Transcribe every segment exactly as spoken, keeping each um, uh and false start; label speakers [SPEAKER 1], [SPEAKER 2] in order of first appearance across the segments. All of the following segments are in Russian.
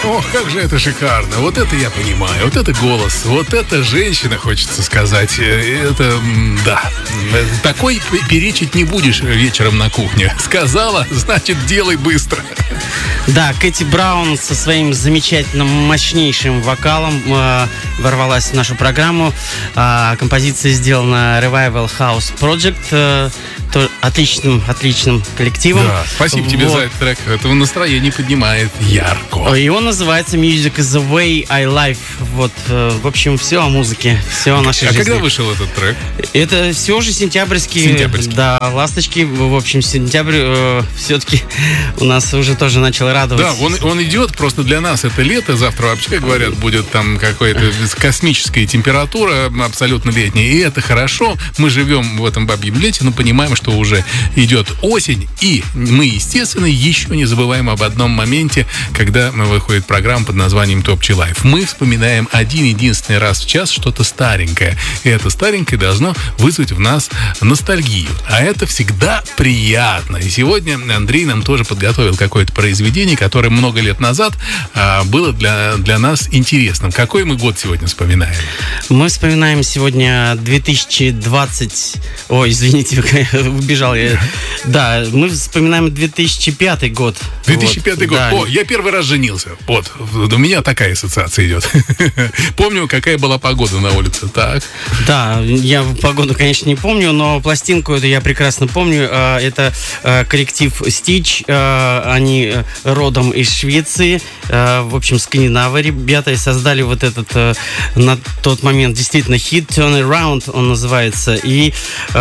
[SPEAKER 1] Ох, как же это шикарно. Вот это я понимаю. Вот это голос. Вот это женщина, хочется сказать. Это, да. Такой перечить не будешь вечером на кухне. Сказала, значит, делай быстро.
[SPEAKER 2] Да, Кэти Браун со своим замечательным, мощнейшим вокалом э, ворвалась в нашу программу. Э, композиция сделана Revival House Project. Э, то, отличным, отличным коллективом.
[SPEAKER 1] Да, спасибо вот. тебе за этот трек. Это настроение поднимает ярко.
[SPEAKER 2] И он называется Music is the way I live. Вот, э, в общем, все о музыке, все о нашей
[SPEAKER 1] а
[SPEAKER 2] жизни.
[SPEAKER 1] А когда вышел этот трек?
[SPEAKER 2] Это все уже сентябрьский.
[SPEAKER 1] Сентябрьский.
[SPEAKER 2] Да, ласточки. В общем, сентябрь э, все-таки у нас уже тоже начал радовать.
[SPEAKER 1] Да, он, он идет просто для нас. Это лето. Завтра вообще, говорят, будет там какая-то космическая температура, абсолютно летняя. И это хорошо. Мы живем в этом бабьем лете, но понимаем, что уже идет осень. И мы, естественно, еще не забываем об одном моменте, когда выходит программа под названием Top-G Life. Мы вспоминаем один-единственный раз в час что-то старенькое. И это старенькое должно вызвать в нас ностальгию. А это всегда приятно. И сегодня Андрей нам тоже подготовил какое-то произведение, которое много лет назад а, было для, для нас интересным. Какой мы год сегодня вспоминаем?
[SPEAKER 2] Мы вспоминаем сегодня две тысячи двадцать... Ой, извините, убежал я. Да, мы вспоминаем две тысячи пятый год.
[SPEAKER 1] две тысячи пятый
[SPEAKER 2] вот,
[SPEAKER 1] год.
[SPEAKER 2] да.
[SPEAKER 1] О, я первый раз женился. Вот, у меня такая ассоциация идет. Помню, какая была погода на улице. Так.
[SPEAKER 2] Да, я погоду, конечно, не помню, но пластинку эту я прекрасно помню. Это коллектив Stitch. Они родом из Швеции. В общем, скандинавы ребята, и создали вот этот на тот момент действительно хит Turn Around, он называется. И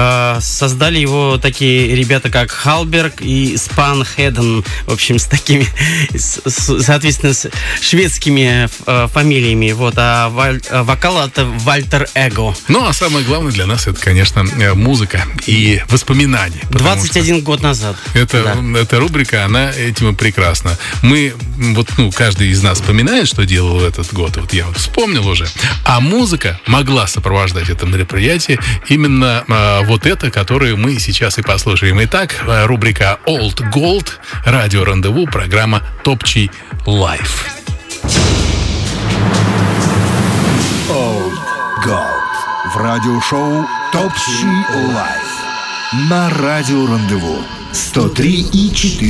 [SPEAKER 2] создали его такие ребята, как Халберг и Спан Хеден. В общем, с такими, соответственно, с шведскими фамилиями. Вот. А вокал это Вальтер Эго.
[SPEAKER 1] Ну, а самое главное для нас это, конечно, музыка и воспоминания.
[SPEAKER 2] двадцать один год назад.
[SPEAKER 1] Это, да. Эта рубрика, она этим и прекрасна. Мы, вот, ну, каждый из нас вспоминает, что делал в этот год. Вот я вот вспомнил уже. А музыка могла сопровождать это мероприятие. Именно а, вот это, которое мы сейчас и послушаем. Итак, рубрика Old Gold, радио Рандеву, программа Top-G Life.
[SPEAKER 3] Old Gold в радиошоу Top-G Life на радио Рандеву сто три и четыре.